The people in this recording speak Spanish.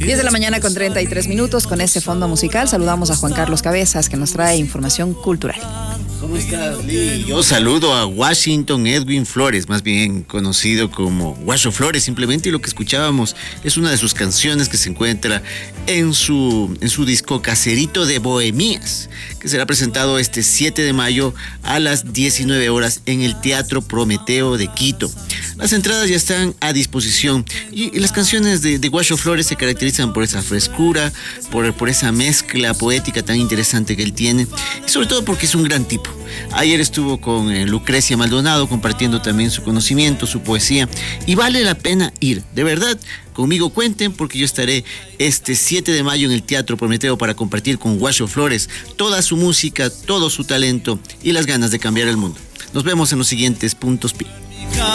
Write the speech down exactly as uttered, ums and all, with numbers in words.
diez de la mañana con treinta y tres minutos. Con ese fondo musical saludamos a Juan Carlos Cabezas, que nos trae información cultural. ¿Cómo estás, Lee? Yo saludo a Washington Edwin Flores, más bien conocido como Guacho Flores simplemente, y lo que escuchábamos es una de sus canciones que se encuentra en su, en su disco Caserito de Bohemías, que será presentado este siete de mayo a las diecinueve horas en el Teatro Prometeo de Quito. Las entradas ya están a disposición y, y las canciones de, de Guacho Flores se caracterizan por esa frescura, por, por esa mezcla poética tan interesante que él tiene, y sobre todo porque es un gran tipo. Ayer estuvo con eh, Lucrecia Maldonado compartiendo también su conocimiento, su poesía, y vale la pena ir. De verdad, conmigo cuenten, porque yo estaré este siete de mayo en el Teatro Prometeo para compartir con Guacho Flores toda su música, todo su talento y las ganas de cambiar el mundo. Nos vemos en los siguientes puntos pi.